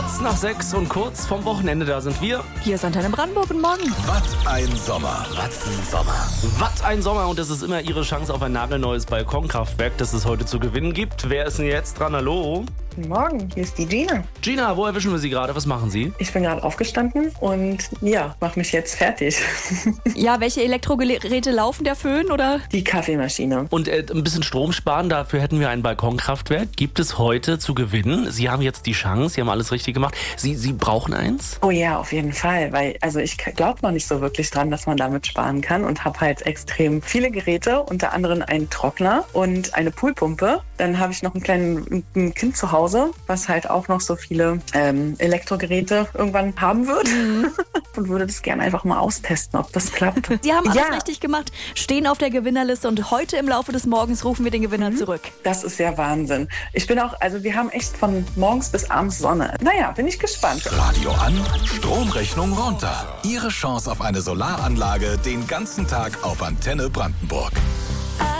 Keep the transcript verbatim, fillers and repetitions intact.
Kurz nach sechs und kurz vom Wochenende, da sind wir. Hier ist Antenne Brandenburg, guten Morgen. Was ein Sommer, was ein Sommer. Was ein Sommer und es ist immer Ihre Chance auf ein nagelneues Balkonkraftwerk, das es heute zu gewinnen gibt. Wer ist denn jetzt dran? Hallo? Guten Morgen, hier ist die Gina. Gina, wo erwischen wir Sie gerade? Was machen Sie? Ich bin gerade aufgestanden und ja, mache mich jetzt fertig. Ja, welche Elektrogeräte laufen, der Föhn oder? Die Kaffeemaschine. Und äh, ein bisschen Strom sparen, dafür hätten wir ein Balkonkraftwerk. Gibt es heute zu gewinnen? Sie haben jetzt die Chance, Sie haben alles richtig gemacht. Sie, Sie brauchen eins? Oh ja, auf jeden Fall, weil also ich glaube noch nicht so wirklich dran, dass man damit sparen kann und habe halt extrem viele Geräte, unter anderem einen Trockner und eine Poolpumpe. Dann habe ich noch einen kleinen ein Kind zu Hause, was halt auch noch so viele ähm, Elektrogeräte irgendwann haben wird und würde das gerne einfach mal austesten, ob das klappt. Sie haben alles Ja. richtig gemacht, stehen auf der Gewinnerliste und heute im Laufe des Morgens rufen wir den Gewinner zurück. Das ist ja Wahnsinn. Ich bin auch, also wir haben echt von morgens bis abends Sonne. Naja, bin ich gespannt. Radio an, Stromrechnung runter. Ihre Chance auf eine Solaranlage den ganzen Tag auf Antenne Brandenburg.